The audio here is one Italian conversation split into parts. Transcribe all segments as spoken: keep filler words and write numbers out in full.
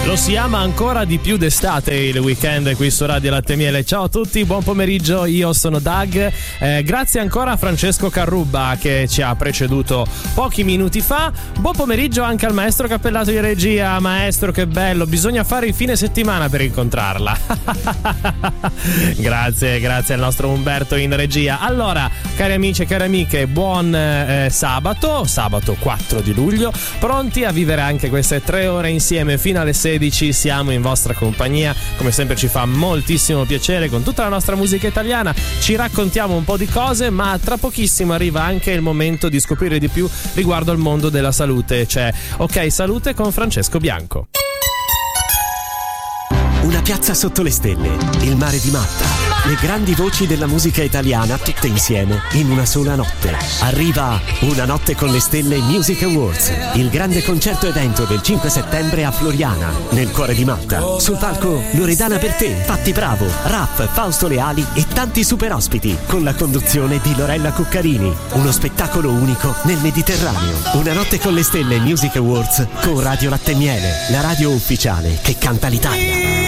Lo si ama ancora di più d'estate il weekend qui su Radio Latte Miele. Ciao a tutti, buon pomeriggio, io sono Doug. Eh, grazie ancora a Francesco Carrubba che ci ha preceduto pochi minuti fa. Buon pomeriggio anche al maestro cappellato di regia. Maestro, che bello, bisogna fare il fine settimana per incontrarla. Grazie, grazie al nostro Umberto in regia. Allora, cari amici e cari amiche, buon eh, sabato, sabato quattro di luglio, pronti a vivere anche queste tre ore insieme fino alle sedici. Siamo in vostra compagnia, come sempre ci fa moltissimo piacere, con tutta la nostra musica italiana ci raccontiamo un po' di cose, ma tra pochissimo arriva anche il momento di scoprire di più riguardo al mondo della salute. C'è Ok Salute con Francesco Bianco. Una piazza sotto le stelle, il mare di Malta, le grandi voci della musica italiana tutte insieme in una sola notte. Arriva Una notte con le stelle Music Awards, il grande concerto evento del cinque settembre a Floriana, nel cuore di Malta. Sul palco Loredana Bertè, Patti Bravo, Raff, Fausto Leali e tanti super ospiti, con la conduzione di Lorella Cuccarini. Uno spettacolo unico nel Mediterraneo. Una notte con le stelle Music Awards con Radio Latte Miele, la radio ufficiale che canta l'Italia.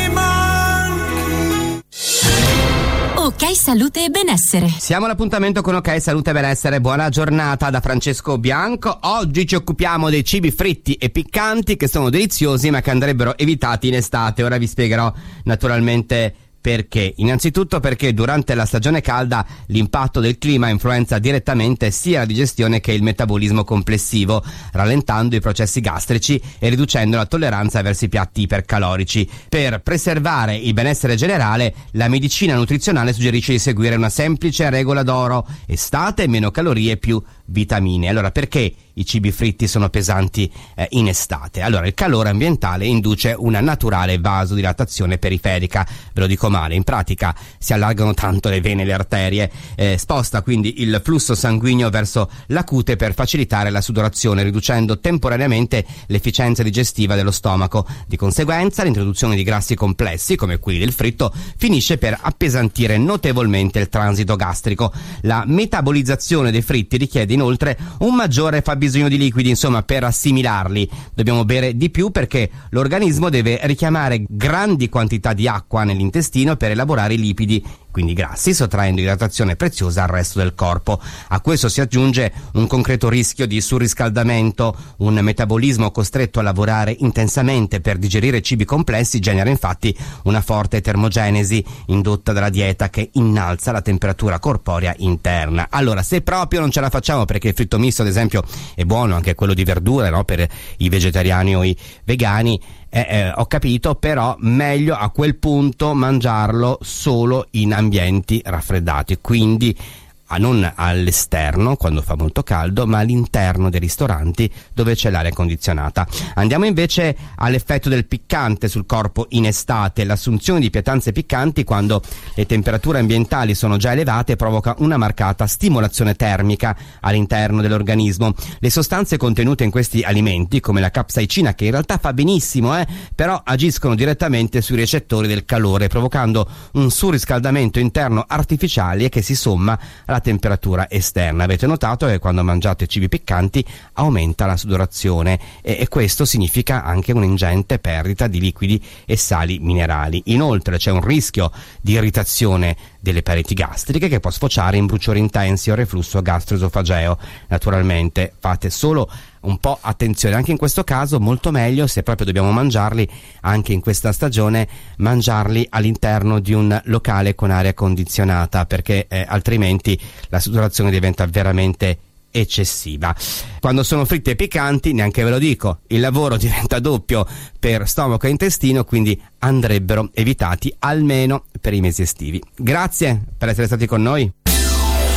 Ok Salute e Benessere. Siamo all'appuntamento con Ok Salute e Benessere. Buona giornata da Francesco Bianco. Oggi ci occupiamo dei cibi fritti e piccanti che sono deliziosi ma che andrebbero evitati in estate. Ora vi spiegherò naturalmente perché. Innanzitutto perché durante la stagione calda l'impatto del clima influenza direttamente sia la digestione che il metabolismo complessivo, rallentando i processi gastrici e riducendo la tolleranza verso i piatti ipercalorici. Per preservare il benessere generale, la medicina nutrizionale suggerisce di seguire una semplice regola d'oro: estate, meno calorie, più vitamine. Allora, perché i cibi fritti sono pesanti eh, in estate? Allora, il calore ambientale induce una naturale vasodilatazione periferica. Ve lo dico male, in pratica si allargano tanto le vene e le arterie, eh, sposta quindi il flusso sanguigno verso la cute per facilitare la sudorazione, riducendo temporaneamente l'efficienza digestiva dello stomaco. Di conseguenza, l'introduzione di grassi complessi, come quelli del fritto, finisce per appesantire notevolmente il transito gastrico. La metabolizzazione dei fritti richiede inoltre un maggiore fabbisogno di liquidi, insomma, per assimilarli dobbiamo bere di più, perché l'organismo deve richiamare grandi quantità di acqua nell'intestino per elaborare i lipidi, quindi grassi, sottraendo idratazione preziosa al resto del corpo. A questo si aggiunge un concreto rischio di surriscaldamento. Un metabolismo costretto a lavorare intensamente per digerire cibi complessi genera infatti una forte termogenesi indotta dalla dieta che innalza la temperatura corporea interna. Allora, se proprio non ce la facciamo, perché il fritto misto ad esempio è buono, anche quello di verdure, no? Per i vegetariani o i vegani, Eh, eh, ho capito, però meglio a quel punto mangiarlo solo in ambienti raffreddati, quindi a non all'esterno quando fa molto caldo, ma all'interno dei ristoranti dove c'è l'aria condizionata. Andiamo invece all'effetto del piccante sul corpo in estate. L'assunzione di pietanze piccanti quando le temperature ambientali sono già elevate provoca una marcata stimolazione termica all'interno dell'organismo. Le sostanze contenute in questi alimenti, come la capsaicina, che in realtà fa benissimo, eh, però agiscono direttamente sui recettori del calore, provocando un surriscaldamento interno artificiale che si somma alla temperatura esterna. Avete notato che quando mangiate cibi piccanti aumenta la sudorazione e, e questo significa anche un'ingente perdita di liquidi e sali minerali. Inoltre c'è un rischio di irritazione delle pareti gastriche che può sfociare in bruciori intensi o reflusso gastroesofageo. Naturalmente fate solo un po' attenzione, anche in questo caso molto meglio, se proprio dobbiamo mangiarli anche in questa stagione, mangiarli all'interno di un locale con aria condizionata, perché eh, altrimenti la sudorazione diventa veramente eccessiva. Quando sono fritti e piccanti, neanche ve lo dico, il lavoro diventa doppio per stomaco e intestino, quindi andrebbero evitati almeno per i mesi estivi. Grazie per essere stati con noi.